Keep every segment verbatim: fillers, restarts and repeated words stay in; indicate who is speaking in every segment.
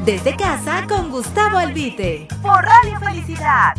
Speaker 1: Desde casa con Gustavo Albite. Por Radio Felicidad.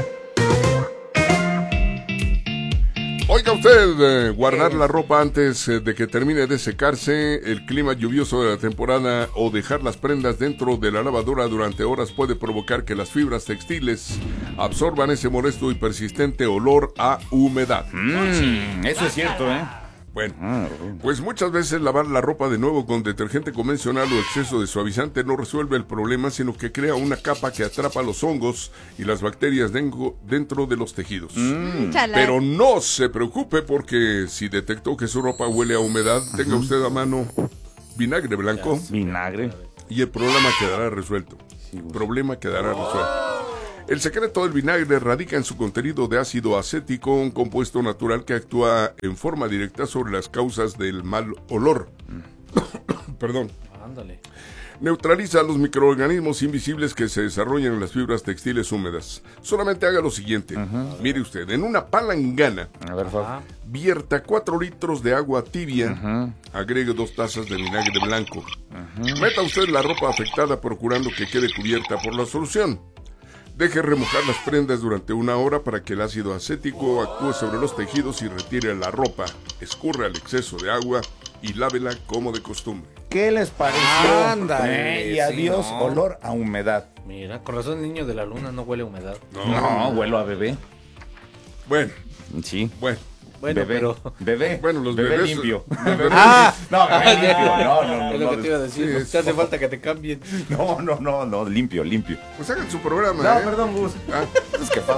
Speaker 2: Oiga usted, eh, guardar la ropa antes eh, de que termine de secarse, el clima lluvioso de la temporada o dejar las prendas dentro de la lavadora durante horas puede provocar que las fibras textiles absorban ese molesto y persistente olor a humedad.
Speaker 3: Mm, eso es cierto, ¿eh?
Speaker 2: Bueno, pues muchas veces lavar la ropa de nuevo con detergente convencional o exceso de suavizante no resuelve el problema, sino que crea una capa que atrapa los hongos y las bacterias dentro de los tejidos.
Speaker 4: Mm.
Speaker 2: Pero no se preocupe porque si detectó que su ropa huele a humedad, uh-huh. tenga usted a mano vinagre blanco.
Speaker 3: Vinagre.
Speaker 2: Y el problema quedará resuelto. El problema quedará resuelto. El secreto del vinagre radica en su contenido de ácido acético, un compuesto natural que actúa en forma directa sobre las causas del mal olor. Mm. Perdón.
Speaker 4: Ándale.
Speaker 2: Neutraliza los microorganismos invisibles que se desarrollan en las fibras textiles húmedas. Solamente haga lo siguiente. Uh-huh. Mire usted, en una palangana,
Speaker 3: a ver, uh-huh.
Speaker 2: vierta cuatro litros de agua tibia, uh-huh. agregue dos tazas de vinagre blanco. Uh-huh. Meta usted la ropa afectada procurando que quede cubierta por la solución. Deje remojar las prendas durante una hora para que el ácido acético actúe sobre los tejidos y retire la ropa. Escurra el exceso de agua y lávela como de costumbre.
Speaker 3: ¿Qué les pareció?
Speaker 4: Ándale,
Speaker 3: eh, y adiós,
Speaker 4: sí, no.
Speaker 3: olor a humedad.
Speaker 4: Mira, con razón el niño de la luna no huele a humedad.
Speaker 3: No, no huelo a bebé.
Speaker 2: Bueno.
Speaker 3: Sí.
Speaker 2: Bueno.
Speaker 4: Bueno,
Speaker 3: bebé,
Speaker 4: pero...
Speaker 3: Bebé.
Speaker 2: Bueno, los
Speaker 3: bebé
Speaker 2: bebés...
Speaker 3: limpio.
Speaker 2: Bebé
Speaker 3: ah, no, bebé limpio. No, no, no.
Speaker 4: Es lo
Speaker 3: no,
Speaker 4: que te iba a decir.
Speaker 3: Sí,
Speaker 4: te hace falta que te cambien.
Speaker 3: No, no, no, no, limpio, limpio.
Speaker 2: Pues hagan su programa,
Speaker 3: No,
Speaker 2: ¿eh?
Speaker 3: perdón, Gus.
Speaker 2: Ah.
Speaker 3: Es que fa